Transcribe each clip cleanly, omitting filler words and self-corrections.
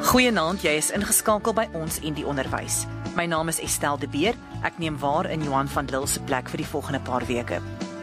Goeienaand, jy is ingeskakel by ons en die onderwys. My naam is Estelle de Beer. Ek neem waar in Johan van Lille se plek vir die volgende paar weke.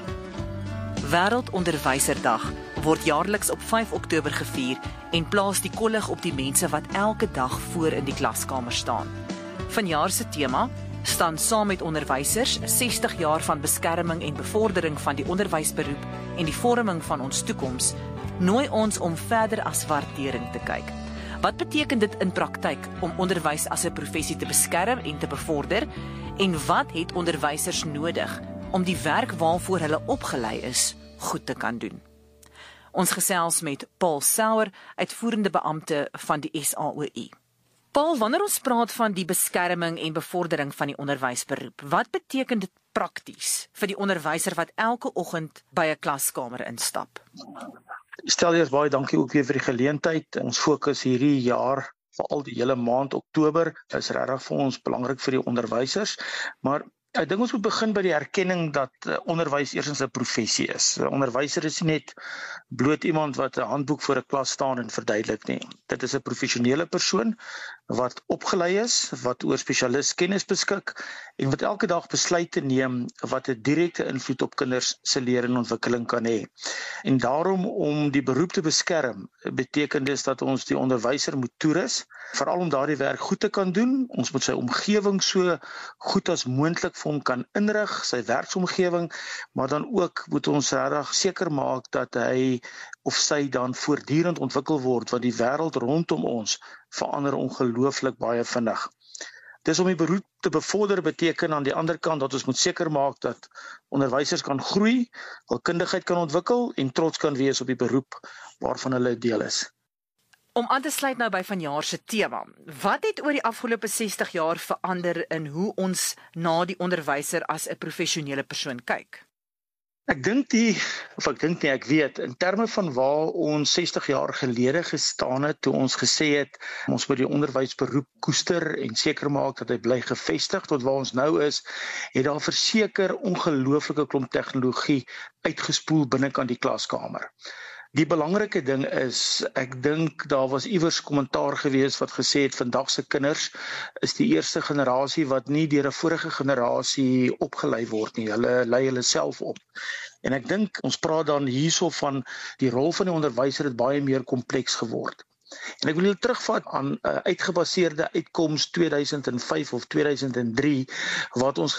Wêreldonderwyserdag word jaarliks op 5 Oktober gevier en plaas die kollig op die mense wat elke dag voor in die klaskamer staan. Vanjaar se tema staan saam met onderwysers 60 jaar van beskerming en bevordering van die onderwysberoep en die vorming van ons toekoms, nooi ons om verder as waardering te kyk. Wat beteken dit in praktyk om onderwys as 'n professie te beskerm en te bevorder? En wat het onderwysers nodig om die werk waarvoor hulle opgelei is, goed te kan doen? Ons gesels met Paul Sauer, uitvoerende beampte van die SAOI. Paul, wanneer ons praat van die beskerming en bevordering van die onderwysberoep, wat beteken dit prakties vir die onderwyser wat elke oggend by 'n klaskamer instap? Stel jy baie dankie ook weer vir die geleentheid. Ons fokus hierdie jaar, veral die hele maand Oktober, is regtig vir ons belangrik vir die onderwysers, maar ek dink ons moet begin by die erkenning dat onderwys eerstens 'n professie is. 'n Onderwyser is nie net bloot iemand wat 'n handboek voor 'n klas staan en verduidelik nie. Dit is 'n professionele persoon wat opgelei is, wat oor spesialistkennis beskik en wat elke dag besluite neem wat 'n direkte invloed op kinders se leer en ontwikkeling kan hê. En daarom om die beroep te beskerm, beteken dit dat ons die onderwyser moet toerus, veral om daardie werk goed te kan doen. Ons moet sy omgewing so goed as moontlik vir hom kan inrig, sy werksomgewing, maar dan ook moet ons regtig seker maak dat hy of sy dan voortdurend ontwikkel word, want die wêreld rondom ons verander ongelooflik baie vinnig. Dis om die beroep te bevorder beteken aan die ander kant dat ons moet seker maak dat onderwysers kan groei, hul kundigheid kan ontwikkel en trots kan wees op die beroep waarvan hulle 'n deel is. Om aan te sluit nou by vanjaar se tema, wat het oor die afgelope 60 jaar verander in hoe ons na die onderwyser as 'n professionele persoon kyk? Ek weet, in terme van waar ons 60 jaar gelede gestaan het, toe ons gesê het, ons moet die onderwysberoep koester en seker maak dat hy bly gevestig tot waar ons nou is, het daar verseker ongelooflike klomp tegnologie uitgespoel binnekant die klaskamer. Die belangrike ding is, ek dink daar was iewers kommentaar gewees wat gesê het, vandag se kinders is die eerste generasie wat nie deur 'n vorige generasie opgelei word nie, hulle lei hulle self op. En ek dink, ons praat dan hierso van die rol van die onderwyser het baie meer kompleks geword. En ek wil julle terugvat aan 'n uitgebaseerde uitkoms 2005 of 2003, wat ons